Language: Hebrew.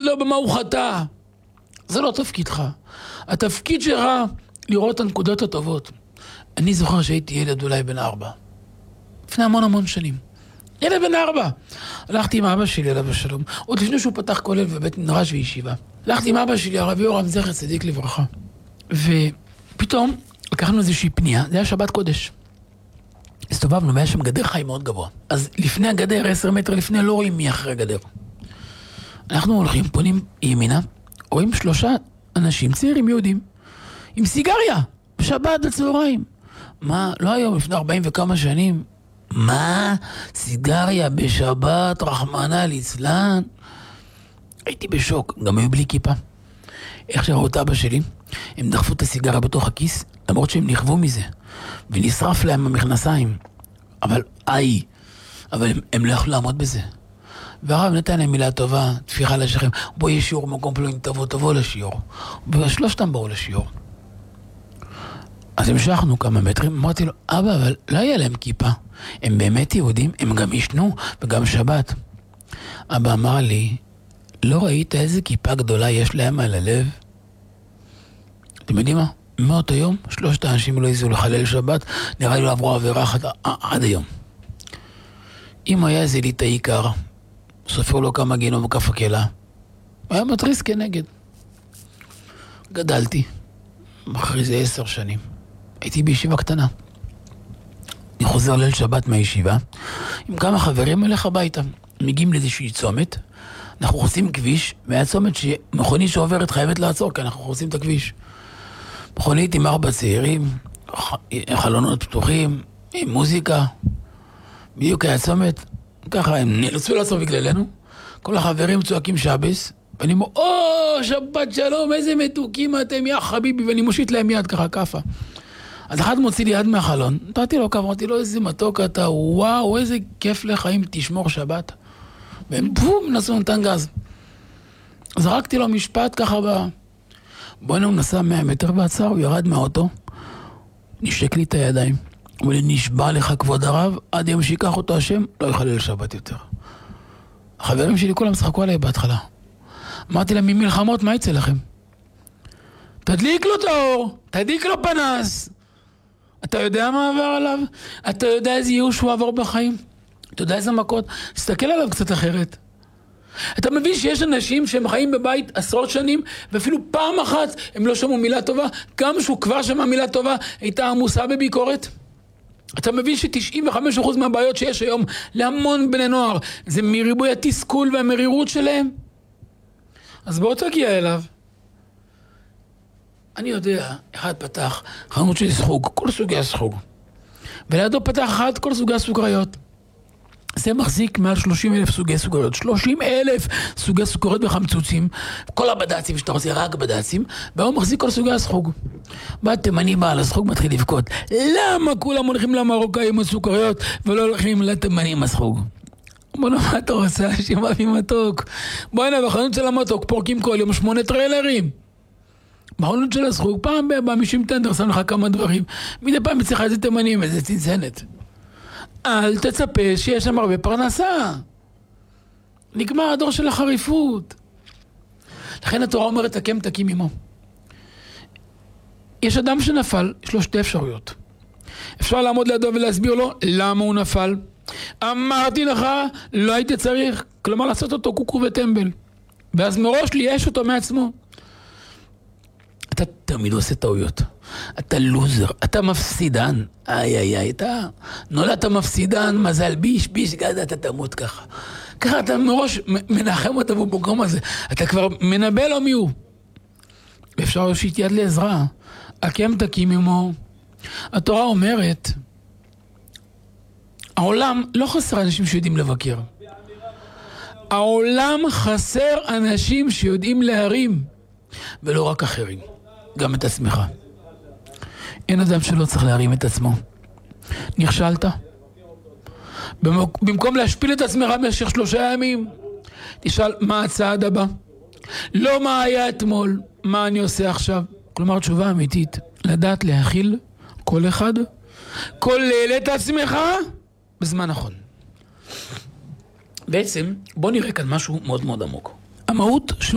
לו במה הוא חטא. זה לא תפקידך. התפקיד שלך לראות את הנקודות הטובות. אני זוכר שהייתי ילד אולי בן 4. לפני המון שנים. ילד בן 4. הלכתי עם אבא שלי, עליו השלום. עוד לפני שהוא פתח כולל בבית מדרש וישיבה. הלכתי עם אבא שלי, הרב יורם זכר צדיק לברכה. ופתאום לקחנו איזושהי פנייה, זה היה שבת קודש. הסתובבנו, והיה שם גדר חי מאוד גבוה. אז לפני הגדר, 10 מטר לפני, לא רואים מי אחרי הגדר. אנחנו הולכים, פונים ימינה, רואים 3 אנשים צעירים יהודים, עם סיגריה, בשבת בצהריים. מה, לא היום, לפני 40 וכמה שנים, מה? סיגריה בשבת, רחמנא ליצלן? הייתי בשוק, גם היו בלי כיפה. איך שראו את אבא שלי, הם דחפו את הסיגריה בתוך הכיס, למרות שהם נכוו מזה, ונשרף להם המכנסיים. אבל הם לא יכלו לעמוד בזה. והרב נתן להם מילה טובה, תפיחה לשכם, בוא יש שיעור מקום פלואים, תבוא לשיעור. ושלושתם באו לשיעור. אז המשכנו כמה מטרים, אמרתי לו, אבא, אבל לא היה להם כיפה. הם באמת יהודים, הם גם ישנו, וגם שבת. אבא אמר לי, לא ראית איזה כיפה גדולה יש להם על הלב? אתם יודעים מה? מאותו יום, 3 האנשים לא יזו לחלל שבת, נראה לי לא עברו עבירה אחת עד היום. אם היה איזה ליטה עיקר, סופר לו כמה גינו וכף הקלה, היה מטריס כנגד. גדלתי, אחרי זה 10 שנים. הייתי בישיבה קטנה. אני חוזר ליל שבת מהישיבה, עם כמה חברים הולך הביתה. מגיעים לאיזושהי צומת, אנחנו חוסים כביש, והצומת שמכונית שעוברת חייבת לעצור, כי אנחנו חוסים את הכביש. מכונית עם 4 צעירים, חלונות פתוחים, עם מוזיקה. בדיוק היה צומת, ככה הם נאלצו לעצור בגללנו. כל החברים צועקים שבס, ואני אומר, שבת שלום, איזה מתוקים אתם, יא חביבי, ואני מושיט להם יד ככה, כפה. אז אחד מוציא לי יד מהחלון, נתתי לו כפה, אמרתי לו, איזה מתוק אתה, וואו, איזה כיף לך אם תשמור שבת. והם בום, נסו נתן גז. זרקתי לו משפט ככה בוא הנה הוא נסע 100 מטר ועצר, הוא ירד מהאוטו, נשק לי את הידיים. הוא לי, נשבע לך כבוד הרב, עד יום שיקח אותו השם, לא יחלל שבת יותר. החברים שלי כולם שחקו עליי בהתחלה. אמרתי להם, ממלחמות, מה יצא לכם? תדליק לו את האור, תדליק לו פנס. אתה יודע מה עבר עליו? אתה יודע איזה ייאוש הוא עבר בחיים? אתה יודע איזה מכות? תסתכל עליו קצת אחרת. אתה מבין שיש אנשים שהם חיים בבית 10 שנים, ואפילו פעם אחת הם לא שמעו מילה טובה, גם שהוא כבר שמע מילה טובה, הייתה עמוסה בביקורת. אתה מבין ש95% מהבעיות שיש היום להמון בני נוער, זה מריבוי התסכול והמרירות שלהם? אז בואו תגיע אליו. אני יודע, אחד פתח חנות של סחוג, כל סוגי הסחוג. ולידו פתח אחד כל סוגי הסוכריות. זה מחזיק מעל 30,000 סוגי סוכריות, 30,000 סוגי סוכריות וחמצוצים, כל הבד"צים שאתה רוצה, רק בד"צים, והוא מחזיק כל סוגי הסחוג. והתימני בעל הסחוג מתחיל לבכות, למה כולם הולכים למרוקאים עם הסוכריות ולא הולכים לתימני עם הסחוג? בוא מה אתה רוצה, שמאבי מתוק? בוא הנה, בחנות של המתוק פורקים כל יום 8 טריילרים. בחנות של הסחוג, פעם ב50 טנדר שם לך כמה דברים, מדי פעם יצליחה איזה תימנים, איזה צנצנת. אל תצפה שיש שם הרבה פרנסה. נגמר הדור של החריפות. לכן התורה אומרת, תקם תקים עמו. יש אדם שנפל, יש לו 2 אפשרויות. אפשר לעמוד לידו ולהסביר לו למה הוא נפל. אמרתי לך, לא היית צריך, כלומר לעשות אותו קוקו וטמבל. ואז מראש לייאש אותו מעצמו. אתה תמיד עושה טעויות. אתה לוזר, אתה מפסידן. אתה נולדת מפסידן, מזל ביש, גד, אתה תמות ככה. ככה אתה מראש מנחם אותה במקום הזה. אתה כבר מנבא לו מי הוא. אפשר להושיט יד לעזרה. הקם תקים עמו. התורה אומרת, העולם לא חסר אנשים שיודעים לבקר. העולם חסר אנשים שיודעים להרים. ולא רק אחרים. גם את עצמך. אין אדם שלא צריך להרים את עצמו. נכשלת? במקום להשפיל את עצמך במשך 3 ימים, תשאל מה הצעד הבא. לא מה היה אתמול, מה אני עושה עכשיו. כלומר, תשובה אמיתית. לדעת להכיל כל אחד, כולל את עצמך, בזמן נכון. בעצם, בוא נראה כאן משהו מאוד מאוד עמוק. המהות של